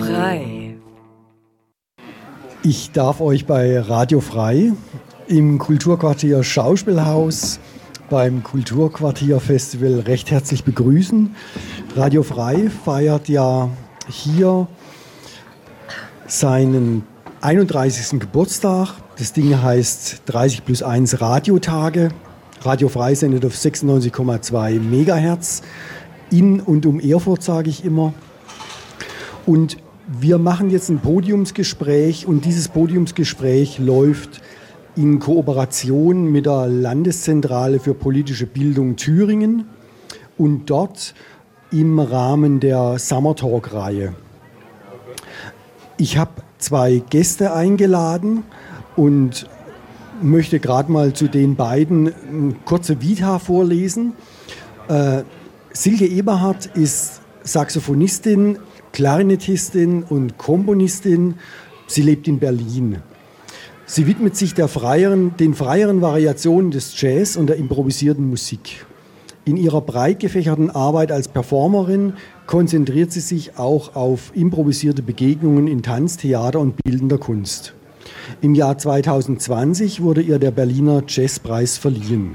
Frei. Ich darf euch bei Radio Frei im Kulturquartier Schauspielhaus beim Kulturquartier-Festival recht herzlich begrüßen. Radio Frei feiert ja hier seinen 31. Geburtstag. Das Ding heißt 30+1 Radiotage. Radio Frei sendet auf 96,2 Megahertz. In und um Erfurt, sage ich immer. Und wir machen jetzt ein Podiumsgespräch und dieses Podiumsgespräch läuft in Kooperation mit der Landeszentrale für politische Bildung Thüringen und dort im Rahmen der Summer Talk-Reihe. Ich habe 2 Gäste eingeladen und möchte gerade mal zu den beiden eine kurze Vita vorlesen. Silke Eberhardt ist Saxophonistin, Klarinettistin und Komponistin. Sie lebt in Berlin. Sie widmet sich den freieren Variationen des Jazz und der improvisierten Musik. In ihrer breit gefächerten Arbeit als Performerin konzentriert sie sich auch auf improvisierte Begegnungen in Tanz, Theater und bildender Kunst. Im Jahr 2020 wurde ihr der Berliner Jazzpreis verliehen.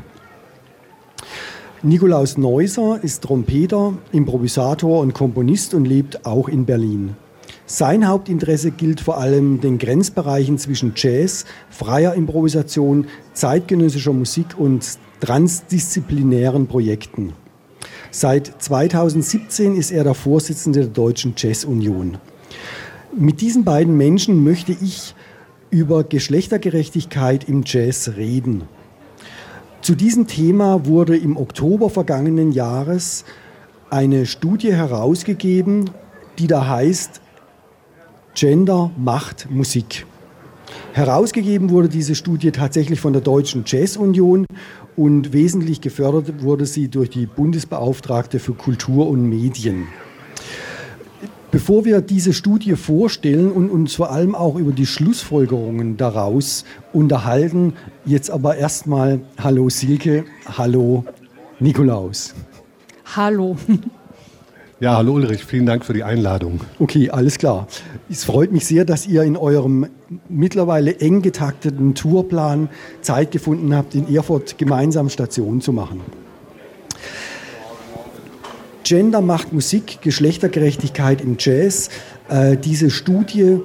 Nikolaus Neusser ist Trompeter, Improvisator und Komponist und lebt auch in Berlin. Sein Hauptinteresse gilt vor allem den Grenzbereichen zwischen Jazz, freier Improvisation, zeitgenössischer Musik und transdisziplinären Projekten. Seit 2017 ist er der Vorsitzende der Deutschen Jazz-Union. Mit diesen beiden Menschen möchte ich über Geschlechtergerechtigkeit im Jazz reden. Zu diesem Thema wurde im Oktober vergangenen Jahres eine Studie herausgegeben, die da heißt Gender macht Musik. Herausgegeben wurde diese Studie tatsächlich von der Deutschen Jazz-Union und wesentlich gefördert wurde sie durch die Bundesbeauftragte für Kultur und Medien. Bevor wir diese Studie vorstellen und uns vor allem auch über die Schlussfolgerungen daraus unterhalten, jetzt aber erstmal hallo Silke, hallo Nikolaus. Hallo. Ja, hallo Ulrich, vielen Dank für die Einladung. Okay, alles klar. Es freut mich sehr, dass ihr in eurem mittlerweile eng getakteten Tourplan Zeit gefunden habt, in Erfurt gemeinsam Station zu machen. Gender macht Musik, Geschlechtergerechtigkeit im Jazz. Diese Studie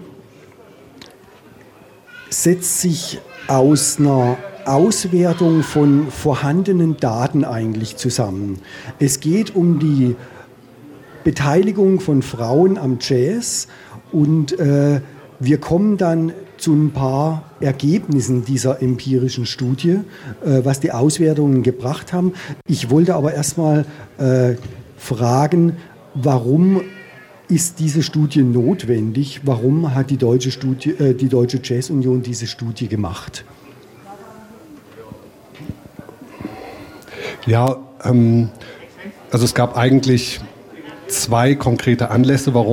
setzt sich aus einer Auswertung von vorhandenen Daten eigentlich zusammen. Es geht um die Beteiligung von Frauen am Jazz und wir kommen dann zu ein paar Ergebnissen dieser empirischen Studie, was die Auswertungen gebracht haben. Ich wollte aber erstmal fragen, warum ist diese Studie notwendig? Warum hat die Deutsche Jazz-Union diese Studie gemacht? Ja, also es gab eigentlich 2 konkrete Anlässe, warum